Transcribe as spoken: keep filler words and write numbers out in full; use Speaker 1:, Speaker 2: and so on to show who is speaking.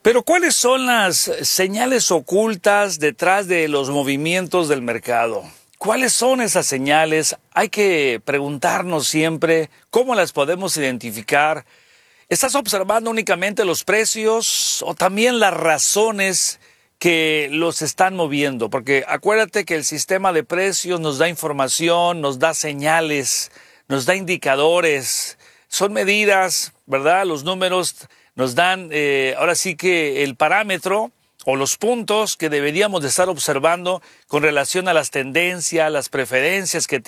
Speaker 1: Pero ¿cuáles son las señales ocultas detrás de los movimientos del mercado? ¿Cuáles son esas señales? Hay que preguntarnos siempre cómo las podemos identificar. ¿Estás observando únicamente los precios o también las razones que los están moviendo? Porque acuérdate que el sistema de precios nos da información, nos da señales, nos da indicadores, son medidas, ¿verdad? Los números nos dan eh, ahora sí que el parámetro o los puntos que deberíamos de estar observando con relación a las tendencias, las preferencias que